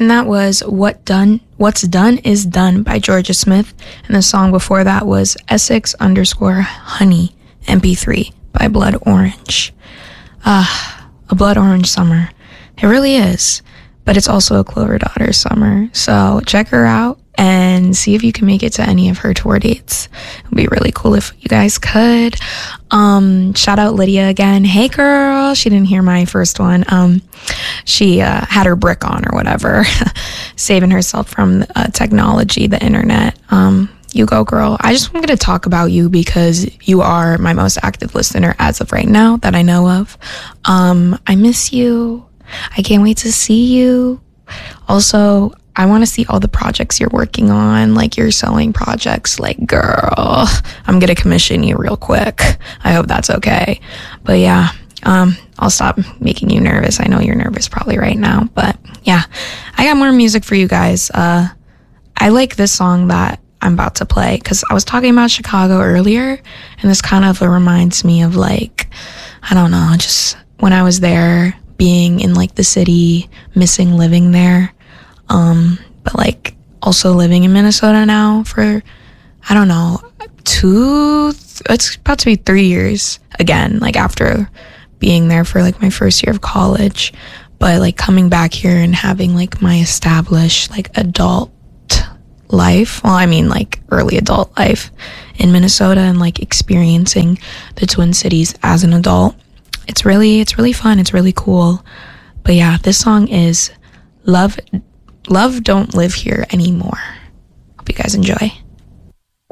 And that was What's Done Is Done by Georgia Smith. And the song before that was Essex_Honey MP3 by Blood Orange. A blood orange summer. It really is. But it's also a Clover Daughter summer. So check her out and see if you can make it to any of her tour dates. It would be really cool if you guys could. Shout out Lydia again. Hey girl. She didn't hear my first one. She had her brick on or whatever, saving herself from technology, the internet. You go, girl. I just wanted to talk about you because you are my most active listener as of right now that I know of. I miss you. I can't wait to see you. Also, I want to see all the projects you're working on, like your sewing projects. Like, girl, I'm going to commission you real quick. I hope that's okay. But yeah, I'll stop making you nervous. I know you're nervous probably right now, but yeah, I got more music for you guys. I like this song that I'm about to play because I was talking about Chicago earlier, and this kind of reminds me of like, I don't know, just when I was there, being in like the city, missing living there, but like also living in Minnesota now for, I don't know, it's about to be 3 years again, like after being there for like my first year of college, but like coming back here and having like my established like adult life, well, I mean like early adult life in Minnesota, and like experiencing the Twin Cities as an adult. It's really fun. It's really cool. But yeah, this song is Love Don't Live Here Anymore. Hope you guys enjoy.